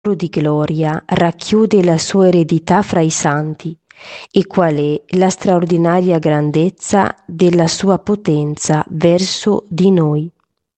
di gloria racchiude la sua eredità fra i santi e qual è la straordinaria grandezza della sua potenza verso di noi.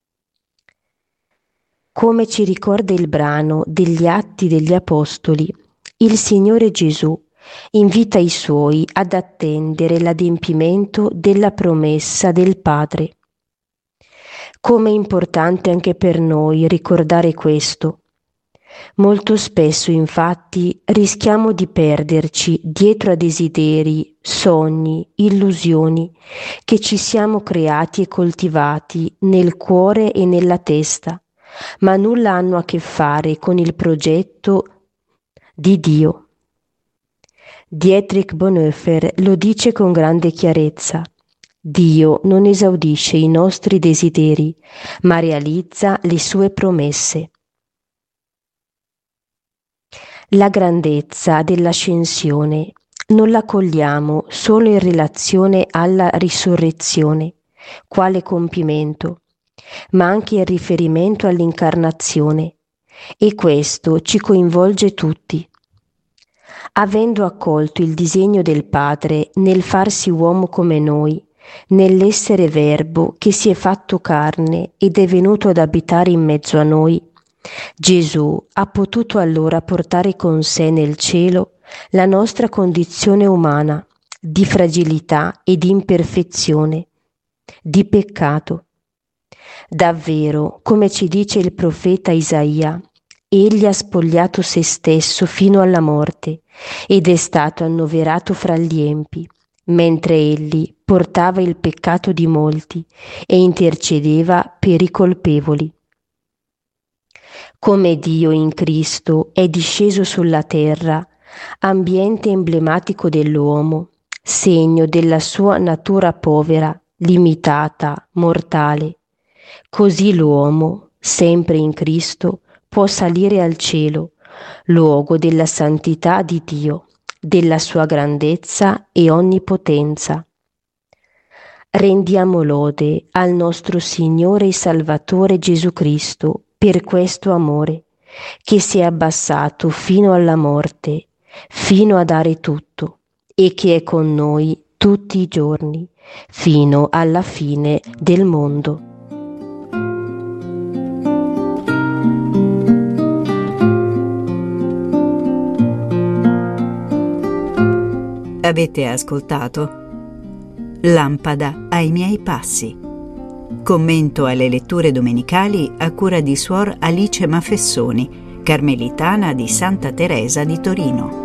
Come ci ricorda il brano degli Atti degli Apostoli, il Signore Gesù invita i Suoi ad attendere l'adempimento della promessa del Padre. Come è importante anche per noi ricordare questo. Molto spesso, infatti, rischiamo di perderci dietro a desideri, sogni, illusioni che ci siamo creati e coltivati nel cuore e nella testa, ma nulla hanno a che fare con il progetto di Dio. Dietrich Bonhoeffer lo dice con grande chiarezza. Dio non esaudisce i nostri desideri, ma realizza le sue promesse. La grandezza dell'ascensione non la cogliamo solo in relazione alla risurrezione, quale compimento, ma anche in riferimento all'incarnazione, e questo ci coinvolge tutti. Avendo accolto il disegno del Padre nel farsi uomo come noi, nell'essere Verbo che si è fatto carne ed è venuto ad abitare in mezzo a noi, Gesù ha potuto allora portare con sé nel cielo la nostra condizione umana di fragilità e di imperfezione, di peccato. Davvero, come ci dice il profeta Isaia, egli ha spogliato se stesso fino alla morte ed è stato annoverato fra gli empi, mentre egli portava il peccato di molti e intercedeva per i colpevoli. Come Dio in Cristo è disceso sulla terra, ambiente emblematico dell'uomo, segno della sua natura povera, limitata, mortale, così l'uomo, sempre in Cristo, può salire al cielo, luogo della santità di Dio, della sua grandezza e onnipotenza. Rendiamo lode al nostro Signore e Salvatore Gesù Cristo per questo amore, che si è abbassato fino alla morte, fino a dare tutto, e che è con noi tutti i giorni, fino alla fine del mondo. Avete ascoltato Lampada ai miei passi. Commento alle letture domenicali a cura di Suor Alice Mafessoni, carmelitana di Santa Teresa di Torino.